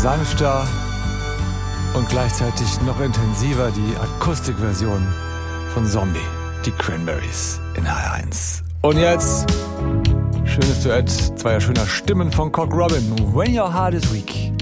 sanfter und gleichzeitig noch intensiver die Akustikversion von Zombie, die Cranberries in H1. Und jetzt schönes Duett zweier schöner Stimmen von Cock Robin, When Your Heart is Weak.